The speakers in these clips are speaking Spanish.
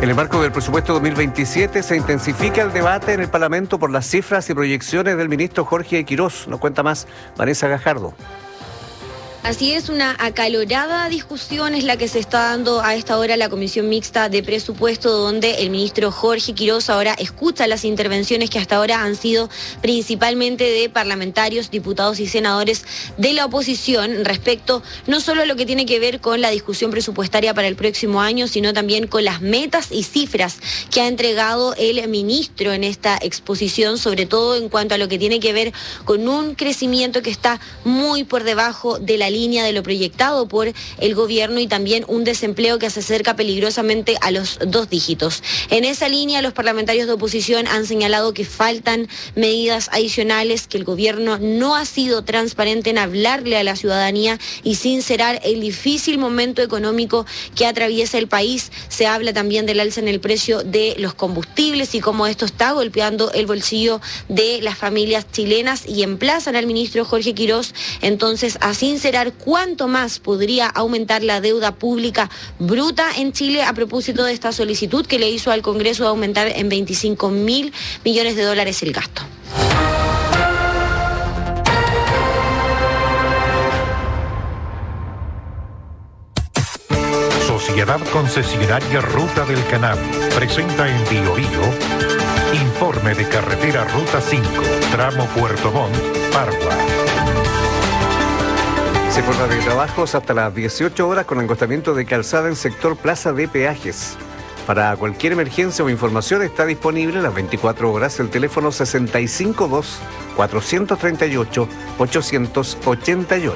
En el marco del presupuesto 2027 se intensifica el debate en el Parlamento por las cifras y proyecciones del ministro Jorge Quirós. Nos cuenta más Vanessa Gajardo. Así es, una acalorada discusión es la que se está dando a esta hora en la Comisión Mixta de Presupuesto, donde el ministro Jorge Quirós ahora escucha las intervenciones que hasta ahora han sido principalmente de parlamentarios, diputados y senadores de la oposición respecto no solo a lo que tiene que ver con la discusión presupuestaria para el próximo año, sino también con las metas y cifras que ha entregado el ministro en esta exposición, sobre todo en cuanto a lo que tiene que ver con un crecimiento que está muy por debajo de la línea de lo proyectado por el gobierno y también un desempleo que se acerca peligrosamente a los 2 dígitos. En esa línea, los parlamentarios de oposición han señalado que faltan medidas adicionales, que el gobierno no ha sido transparente en hablarle a la ciudadanía y sincerar el difícil momento económico que atraviesa el país. Se habla también del alza en el precio de los combustibles y cómo esto está golpeando el bolsillo de las familias chilenas, y emplazan al ministro Jorge Quirós entonces a sincerar cuánto más podría aumentar la deuda pública bruta en Chile a propósito de esta solicitud que le hizo al Congreso de aumentar en $25.000 millones el gasto. Sociedad Concesionaria Ruta del Canal presenta en Bio Bio informe de carretera Ruta 5, tramo Puerto Montt, Pargua. Se forma de trabajos hasta las 18 horas con angostamiento de calzada en sector Plaza de Peajes. Para cualquier emergencia o información está disponible las 24 horas el teléfono 652-438-888.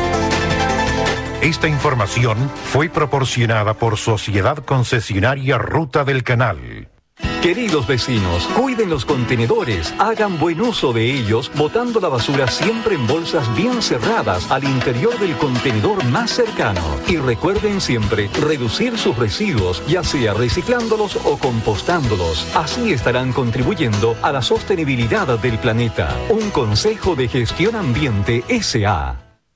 Esta información fue proporcionada por Sociedad Concesionaria Ruta del Canal. Queridos vecinos, cuiden los contenedores, hagan buen uso de ellos, botando la basura siempre en bolsas bien cerradas al interior del contenedor más cercano. Y recuerden siempre reducir sus residuos, ya sea reciclándolos o compostándolos. Así estarán contribuyendo a la sostenibilidad del planeta. Un consejo de Gestión Ambiente S.A.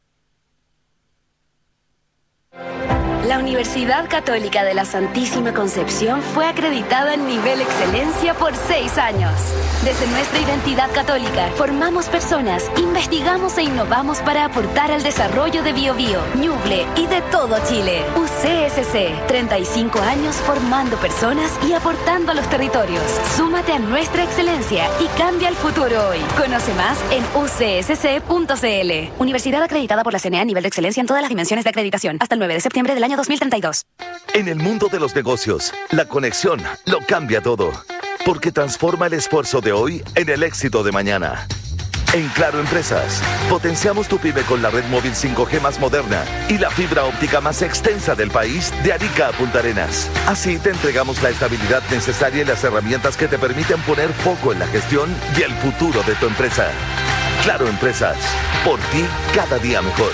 La Universidad Católica de la Santísima Concepción fue acreditada en nivel excelencia por 6 años. Desde nuestra identidad católica, formamos personas, investigamos e innovamos para aportar al desarrollo de Biobío, Ñuble y de todo Chile. UCSC, 35 años formando personas y aportando a los territorios. Súmate a nuestra excelencia y cambia el futuro hoy. Conoce más en ucsc.cl. Universidad acreditada por la CNA a nivel de excelencia en todas las dimensiones de acreditación. Hasta el 9 de septiembre del año 2032. En el mundo de los negocios, la conexión lo cambia todo, porque transforma el esfuerzo de hoy en el éxito de mañana. En Claro Empresas, potenciamos tu pyme con la red móvil 5G más moderna y la fibra óptica más extensa del país, de Arica a Punta Arenas. Así te entregamos la estabilidad necesaria y las herramientas que te permiten poner foco en la gestión y el futuro de tu empresa. Claro Empresas, por ti cada día mejor.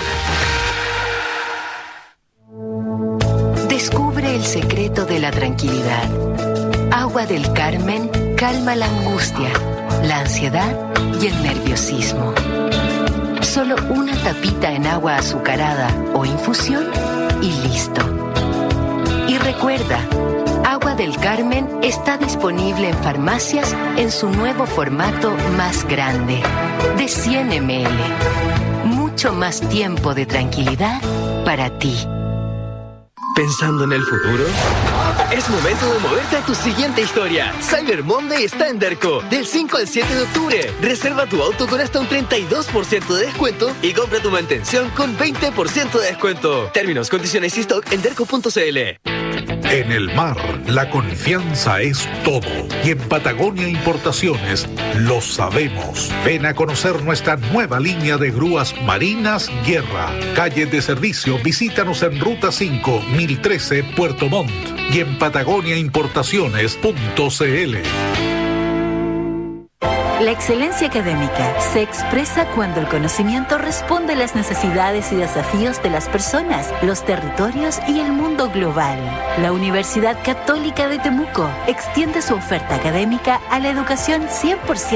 Descubre el secreto de la tranquilidad. Agua del Carmen calma la angustia, la ansiedad y el nerviosismo. Solo una tapita en agua azucarada o infusión y listo. Y recuerda, Agua del Carmen está disponible en farmacias en su nuevo formato más grande, de 100 ml. Mucho más tiempo de tranquilidad para ti. ¿Pensando en el futuro? Es momento de moverte a tu siguiente historia. Cyber Monday está en Derco, del 5 al 7 de octubre. Reserva tu auto con hasta un 32% de descuento y compra tu mantención con 20% de descuento. Términos, condiciones y stock en derco.cl. En el mar, la confianza es todo. Y en Patagonia Importaciones lo sabemos. Ven a conocer nuestra nueva línea de grúas marinas Guerra. Calle de servicio, visítanos en Ruta 5, 1013, Puerto Montt. Y en patagoniaimportaciones.cl. La excelencia académica se expresa cuando el conocimiento responde a las necesidades y desafíos de las personas, los territorios y el mundo global. La Universidad Católica de Temuco extiende su oferta académica a la educación 100%